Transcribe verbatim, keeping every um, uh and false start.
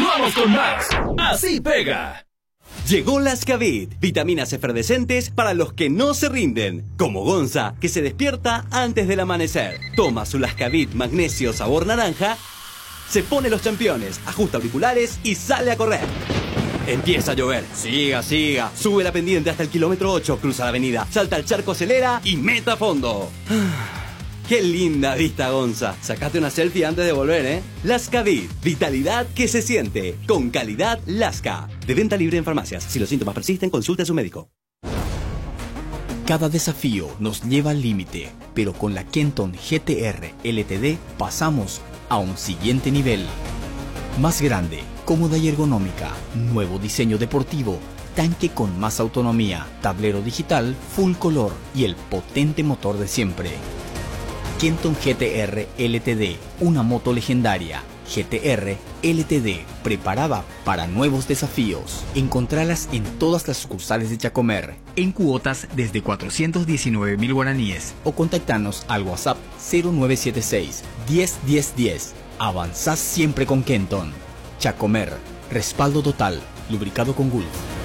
Continuamos con más. Así pega. Llegó Lascavid, vitaminas efervescentes para los que no se rinden, como Gonza, que se despierta antes del amanecer. Toma su Lascavid magnesio sabor naranja, se pone los championes, ajusta auriculares y sale a correr. Empieza a llover, siga, siga, sube la pendiente hasta el kilómetro ocho, cruza la avenida, salta al charco, acelera y meta a fondo. ¡Qué linda vista, Gonza! Sacate una selfie antes de volver, ¿eh? Lascavid, vitalidad que se siente, con calidad Lasca. De venta libre en farmacias. Si los síntomas persisten, consulte a su médico. Cada desafío nos lleva al límite, pero con la Kenton G T R L T D pasamos a un siguiente nivel. Más grande, cómoda y ergonómica, nuevo diseño deportivo, tanque con más autonomía, tablero digital, full color y el potente motor de siempre. Kenton G T R L T D, una moto legendaria. G T R L T D, preparada para nuevos desafíos. Encontralas en todas las sucursales de Chacomer, en cuotas desde cuatrocientos diecinueve mil guaraníes, o contactanos al WhatsApp cero nueve siete seis, diez, diez, diez. Avanzás siempre con Kenton. Chacomer, respaldo total, lubricado con Gulf.